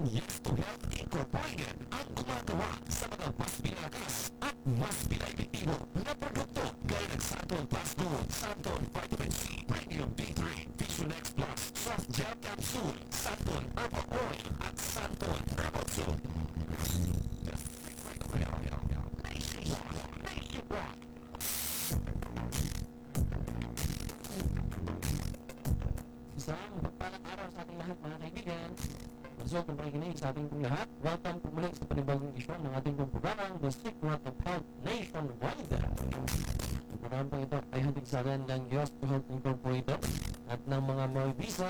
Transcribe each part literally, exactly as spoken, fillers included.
Yes to Health Incorporated ang gumagawa sa mga mas pinakas at mas pinaibigibo na produkto gaya ng Santon Plus Gold, Santon Vitamin C, Premium D three, Vision X Plus, Soft Gel Capsule, Santon Herbal Oil at Santon Herbal Soup. Isang mapagpalang araw sa ating lahat mga kaibigan. Result ng pakikinig sa ating pong lahat. Welcome po muli sa panibagong isyon ng ating pong programa, The Secret of Health Nationwide. Ang programa po ito ay hatid sa akin ng Yes to Health Incorporated at ng mga may visa,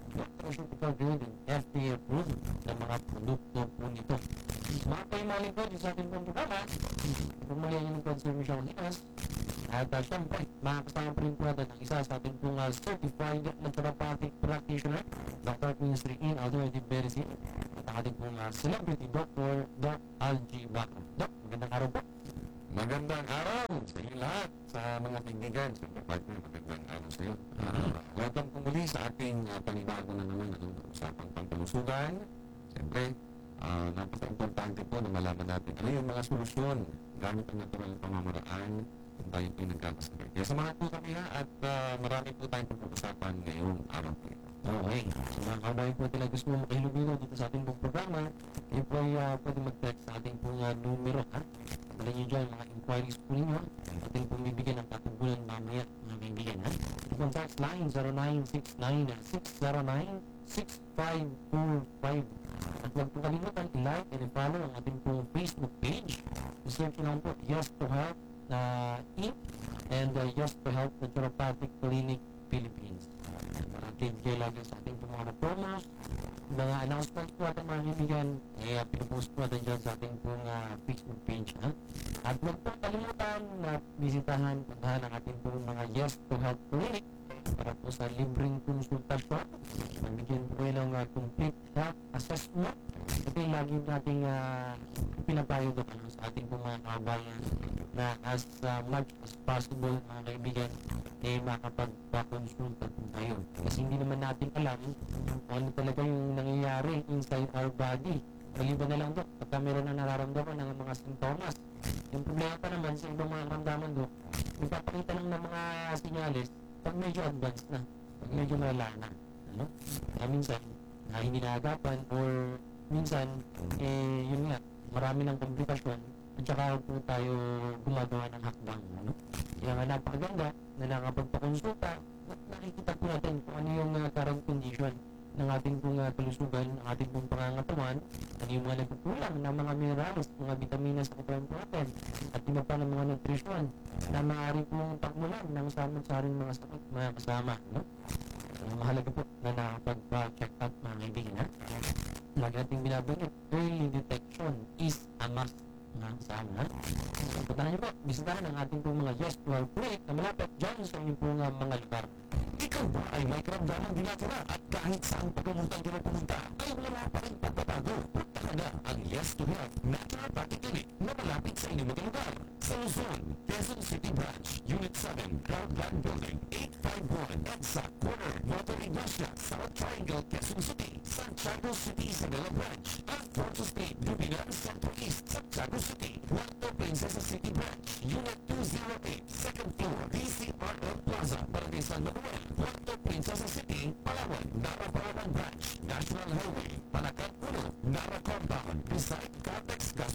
Doctor Grade and F D A approved ng mga produkto po nito. Mga kayo mga lingkod sa ating pong programa, kung muli ang lingkod sa Michelle Hinas, at uh, syempre, makakasama pa rin po natin ang isa sa ating pong uh, certified naturopathic practitioner, Doctor Ministry in Alternative Medicine, at ang ating pong uh, celebrity doctor, Doc Algie Bacca. Doc, magandang araw po. Magandang araw sa inyo lahat, sa mga kaibigan, sa mga partner, magandang araw sa iyo. Uh, welcome po muli sa ating uh, panibago na naman ano, usapang pangkalusugan. Siyempre, uh, napaka-importante po na malaman natin ano yung mga solusyon gamit ang natural na pamamaraan kung tayo po nagkakasakit. Kaya samahan po kami ha at uh, marami po tayong pag-uusapan ngayong araw po ito. Okay. So mga kabayan po talaga gusto mo makahilubilo dito sa ating pong programa, kayo po ay uh, pwede mag-text sa ating pong uh, numero. Ha? Pagdalan nyo dyan mga inquiries po ninyo. Ating pong bibigyan ng katugulan mamaya mga kaibigan. Ha? Ito pong text line zero nine six nine six zero nine six five four five. At huwag po kalimutan i-like and i-follow ang ating pong Facebook page. I-search nyo lang po Yes to Health uh, Incorporated and uh, Yes to Health Naturopathic Clinic Philippines. Marating kayo lagi sa ating mga promos, mga announcements po ating mga kaibigan, eh, pinupost po natin dyan sa ating pong uh, Facebook page. Ha? At huwag po kalimutan na bisitahan, puntahan ang ating pong mga Yes to Health Clinic para po sa libreng konsultasyon. Magbigyan po kayo ng uh, complete health assessment. Ito yung lagi nating uh, pinapayo doon ano, sa ating pong mga kabayan na as uh, much as possible mga kaibigan eh makapagpakonsulta po tayo. Kasi hindi naman natin alam kung ano talaga yung nangyayari inside our body. Maliban na lang doon, pagka meron na nararamdaman ng mga sintomas. Yung problema pa naman sa ibang mga karamdaman doon, ipapakita lang ng mga sinyales pag medyo advanced na, pag medyo malala na. Ano? Kaya minsan, na hindi naagapan or minsan, eh, yun nga, marami ng komplikasyon at saka po tayo gumagawa ng hakbang. Ano? Kaya nga napakaganda na nakapagpakonsulta at nakikita po natin kung ano yung uh, current condition ng ating pong uh, kalusugan, ng ating pong pangangatawan, ano yung mga nagkukulang ng mga minerals, mga vitamina sa katawan po natin, at iba pa ng mga nutrisyon na maaari pong pagmulan ng samot-saring mga sakit, mga kasama. No? So, mahalaga po na nakapag-check up mga kaibigan. Ha? Lagi nating binabanggit, early detection is a must. Mga kasama. Ha? So, puntahan niyo po, bisitahan ang ating pong mga Yes to Health Clinic na malapit dyan sa inyong pong uh, mga lugar. Ikaw ba ay may karamdaman dinatira at kahit saan pagkamuntang ka na pumunta ay wala pa rin pagbabago? Punta ka na ang Yes to Health Naturopathic Clinic na malapit sa inyong mga lugar. Sa Luzon, Quezon City Branch, Unit seven, Cloudland Building, eight five one, EDSA Corner, Motor Iglesia, South Triangle, Quezon City, Santiago City, Isabela Branch, at Forza Street, Lubinan, Central East, Santiago City, Puerto Princesa City Branch, Unit two oh eight, second floor, D C R L Plaza, Barangay San Manuel, Puerto Princesa City, Palawan, Nara Palawan Branch, National Highway, Palacan uno, Nara Compound, beside Caltex Gas